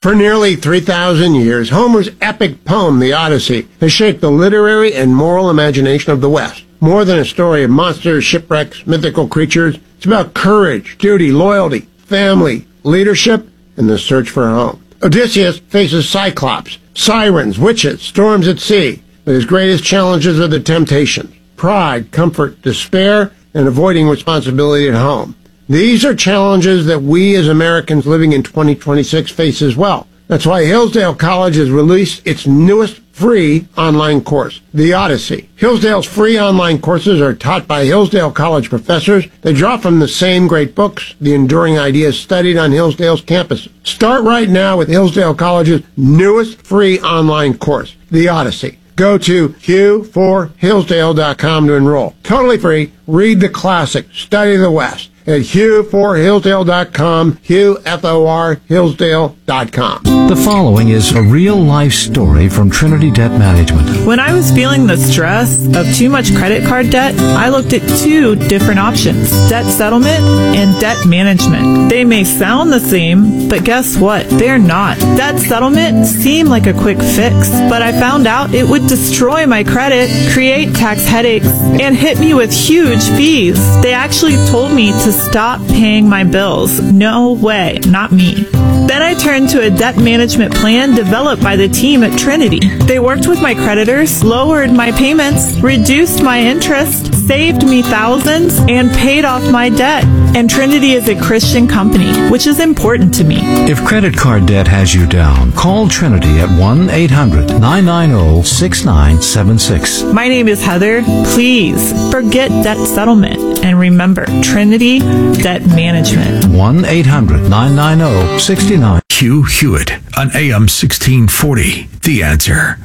For nearly 3,000 years, Homer's epic poem, The Odyssey, has shaped the literary and moral imagination of the West. More than a story of monsters, shipwrecks, mythical creatures, it's about courage, duty, loyalty, family, leadership, and the search for a home. Odysseus faces Cyclops, sirens, witches, storms at sea, but his greatest challenges are the temptations: pride, comfort, despair, and avoiding responsibility at home. These are challenges that we as Americans living in 2026 face as well. That's why Hillsdale College has released its newest free online course, The Odyssey. Hillsdale's free online courses are taught by Hillsdale College professors. They draw from the same great books, the enduring ideas studied on Hillsdale's campus. Start right now with Hillsdale College's newest free online course, The Odyssey. Go to Hugh4Hillsdale.com to enroll. Totally free. Read the classic. Study the West at Hugh4Hillsdale.com, Hugh, Hillsdale.com. The following is a real-life story from Trinity Debt Management. When I was feeling the stress of too much credit card debt, I looked at two different options: debt settlement and debt management. They may sound the same, but guess what? They're not. Debt settlement seemed like a quick fix, but I found out it would destroy my credit, create tax headaches, and hit me with huge fees. They actually told me to stop paying my bills. No way, not me. Then I turned to a debt management plan developed by the team at Trinity. They worked with my creditors, lowered my payments, reduced my interest, saved me thousands, and paid off my debt. And Trinity is a Christian company, which is important to me. If credit card debt has you down, call Trinity at 1-800-990-6976. My name is Heather. Please forget debt settlement and remember Trinity Debt Management. 1-800-990-6976. Hugh Hewitt on AM 1640. The Answer.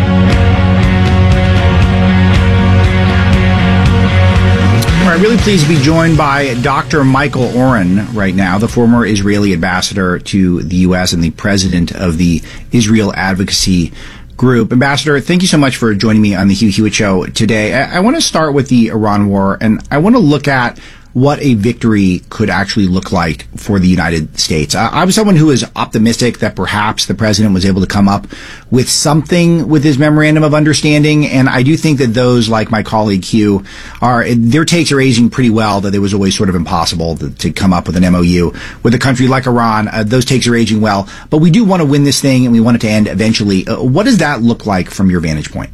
All right, really pleased to be joined by Dr. Michael Oren right now, the former Israeli ambassador to the U.S. and the president of the Israel Advocacy Group. Ambassador, thank you so much for joining me on the Hugh Hewitt Show today. I want to start with the Iran war, and I want to look at what a victory could actually look like for the United States. I was someone who was optimistic that perhaps the president was able to come up with something with his memorandum of understanding, and I do think that those, like my colleague Hugh, their takes are aging pretty well, that it was always sort of impossible to come up with an MOU with a country like Iran. Those takes are aging well, but we do want to win this thing, and we want it to end eventually. What does that look like from your vantage point?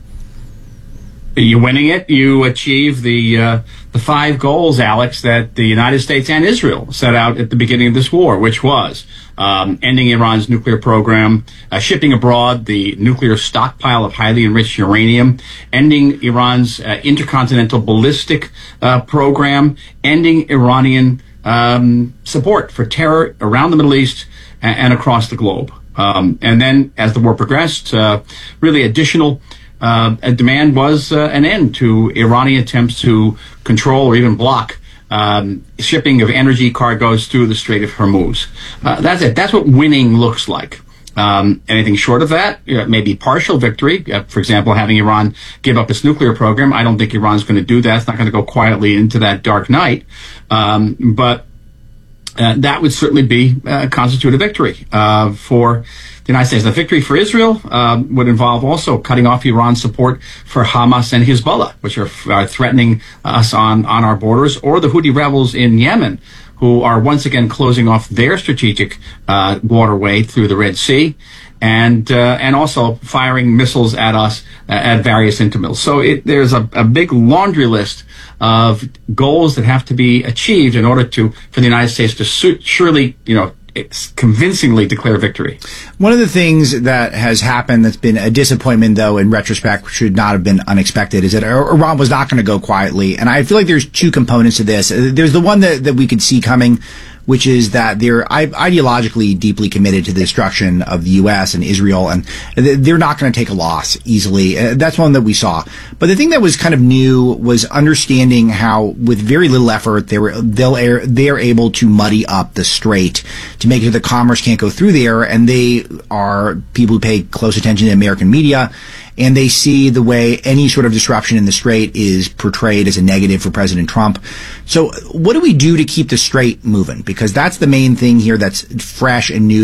You winning it, you achieve the 5 goals, Alex, that the United States and Israel set out at the beginning of this war, which was ending Iran's nuclear program, shipping abroad the nuclear stockpile of highly enriched uranium, ending Iran's intercontinental ballistic program, ending Iranian support for terror around the Middle East and across the globe. And then, as the war progressed, really additional a demand was an end to Iranian attempts to control or even block shipping of energy cargoes through the Strait of Hormuz. That's it. That's what winning looks like. Anything short of that, maybe partial victory. For example, having Iran give up its nuclear program. I don't think Iran's going to do that. It's not going to go quietly into that dark night. But that would certainly constitute a victory for the United States. The victory for Israel would involve also cutting off Iran's support for Hamas and Hezbollah, which are threatening us on our borders, or the Houthi rebels in Yemen, who are once again closing off their strategic waterway through the Red Sea, and also firing missiles at us at various intervals. So there's a big laundry list of goals that have to be achieved in order for the United States to surely, convincingly declare victory. One of the things that has happened that's been a disappointment, though, in retrospect, should not have been unexpected, is that Iran was not going to go quietly. And I feel like there's two components to this. There's the one that we could see coming, which is that they're ideologically deeply committed to the destruction of the U.S. and Israel, and they're not going to take a loss easily. That's one that we saw. But the thing that was kind of new was understanding how, with very little effort, they're able to muddy up the strait to make it so that commerce can't go through there, and they are people who pay close attention to American media, and they see the way any sort of disruption in the strait is portrayed as a negative for President Trump. So what do we do to keep the strait moving? Because that's the main thing here that's fresh and new.